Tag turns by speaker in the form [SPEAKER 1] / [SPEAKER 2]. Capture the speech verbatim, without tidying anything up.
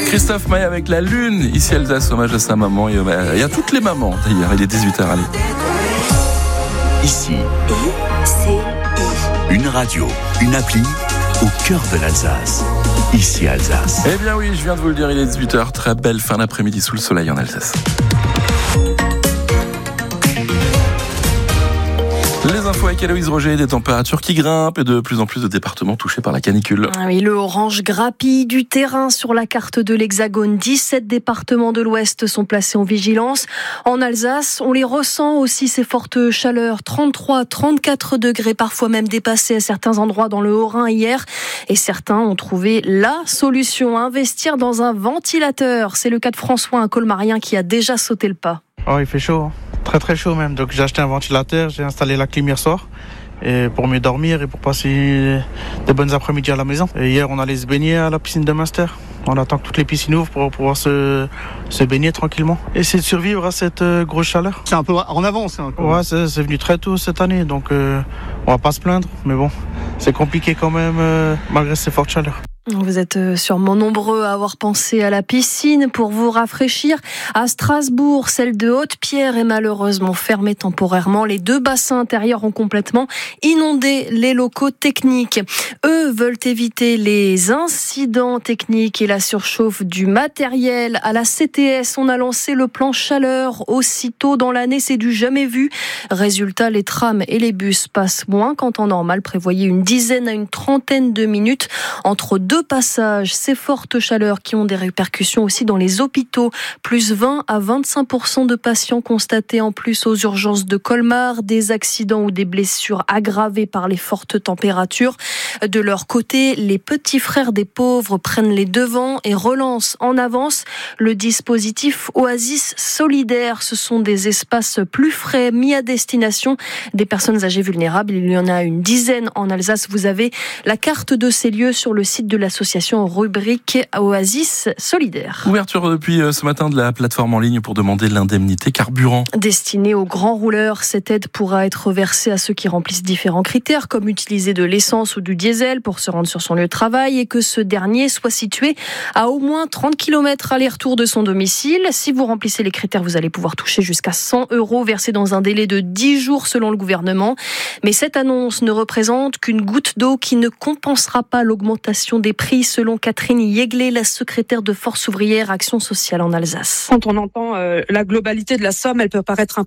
[SPEAKER 1] Christophe Maé avec La Lune, ici Alsace, hommage à sa maman et il y a toutes les mamans d'ailleurs, il est dix-huit heures, allez.
[SPEAKER 2] Ici, une radio, une appli au cœur de l'Alsace. Ici Alsace.
[SPEAKER 1] Eh bien oui, je viens de vous le dire, il est dix-huit heures, très belle fin d'après-midi sous le soleil en Alsace. Les infos avec Héloïse Roger, des températures qui grimpent et de plus en plus de départements touchés par la canicule.
[SPEAKER 3] Ah oui, le orange grappille du terrain sur la carte de l'Hexagone. dix-sept départements de l'Ouest sont placés en vigilance. En Alsace, on les ressent aussi, ces fortes chaleurs. trente-trois, trente-quatre degrés, parfois même dépassés à certains endroits dans le Haut-Rhin hier. Et certains ont trouvé la solution, investir dans un ventilateur. C'est le cas de François, un colmarien qui a déjà sauté le pas.
[SPEAKER 4] Oh, il fait chaud, hein. Très très chaud même. Donc j'ai acheté un ventilateur, j'ai installé la clim hier soir et pour mieux dormir et pour passer de bonnes après-midi à la maison. Et hier on allait se baigner à la piscine de Münster. On attend que toutes les piscines ouvrent pour pouvoir se, se baigner tranquillement. Essayer de survivre à cette euh, grosse chaleur.
[SPEAKER 5] C'est un peu en avance. Hein,
[SPEAKER 4] ouais, c'est, c'est venu très tôt cette année, donc euh, on va pas se plaindre. Mais bon, c'est compliqué quand même euh, malgré ces fortes chaleurs.
[SPEAKER 3] Vous êtes sûrement nombreux à avoir pensé à la piscine pour vous rafraîchir. À Strasbourg, celle de Haute-Pierre est malheureusement fermée temporairement. Les deux bassins intérieurs ont complètement inondé les locaux techniques. Eux veulent éviter les incidents techniques et la surchauffe du matériel. À la C T S, on a lancé le plan chaleur aussitôt dans l'année. C'est du jamais vu. Résultat, les trams et les bus passent moins qu'en temps normal. Prévoyez une dizaine à une trentaine de minutes entre deux passages. Ces fortes chaleurs qui ont des répercussions aussi dans les hôpitaux. Plus vingt à vingt-cinq pour cent de patients constatés en plus aux urgences de Colmar. Des accidents ou des blessures aggravées par les fortes températures. De leur côté, les petits frères des pauvres prennent les devants et relancent en avance le dispositif Oasis Solidaire. Ce sont des espaces plus frais mis à destination des personnes âgées vulnérables. Il y en a une dizaine en Alsace. Vous avez la carte de ces lieux sur le site de l'association rubrique Oasis Solidaire.
[SPEAKER 1] Ouverture depuis ce matin de la plateforme en ligne pour demander l'indemnité carburant.
[SPEAKER 3] Destinée aux grands rouleurs, cette aide pourra être versée à ceux qui remplissent différents critères, comme utiliser de l'essence ou du diesel pour se rendre sur son lieu de travail et que ce dernier soit situé à au moins trente kilomètres aller-retour de son domicile. Si vous remplissez les critères, vous allez pouvoir toucher jusqu'à cent euros versés dans un délai de dix jours selon le gouvernement. Mais cette annonce ne représente qu'une goutte d'eau qui ne compensera pas l'augmentation des prix, selon Catherine Yeglet, la secrétaire de Force ouvrière Action sociale en Alsace.
[SPEAKER 6] Quand on entend euh, la globalité de la somme, elle peut paraître un peu